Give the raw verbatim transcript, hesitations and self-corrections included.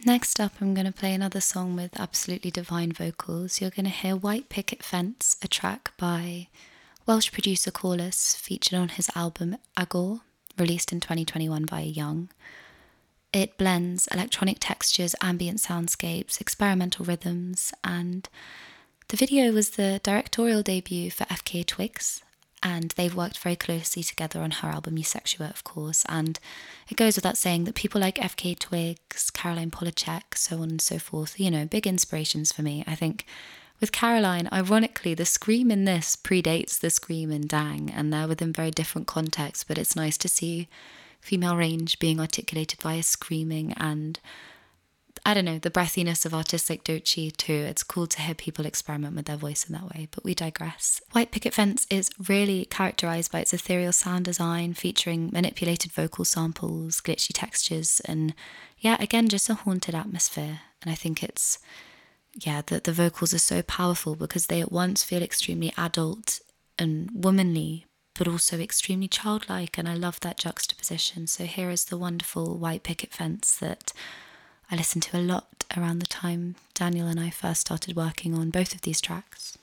Next up, I'm going to play another song with absolutely divine vocals. You're going to hear White Picket Fence, a track by Welsh producer Corliss, featured on his album Agor, released in twenty twenty-one by Young. It blends electronic textures, ambient soundscapes, experimental rhythms, and the video was the directorial debut for F K A Twigs, and they've worked very closely together on her album Eusexuate, of course, and it goes without saying that people like F K A Twigs, Caroline Polachek, so on and so forth, you know, big inspirations for me. I think with Caroline, ironically, the scream in this predates the scream in Dang, and they're within very different contexts, but it's nice to see female range being articulated via screaming and, I don't know, the breathiness of artists like Doechii too. It's cool to hear people experiment with their voice in that way, but we digress. White Picket Fence is really characterised by its ethereal sound design, featuring manipulated vocal samples, glitchy textures, and yeah, again, just a haunted atmosphere. And I think it's, yeah, the, the vocals are so powerful because they at once feel extremely adult and womanly, but also extremely childlike, and I love that juxtaposition. So here is the wonderful White Picket Fence that I listened to a lot around the time Daniel and I first started working on both of these tracks.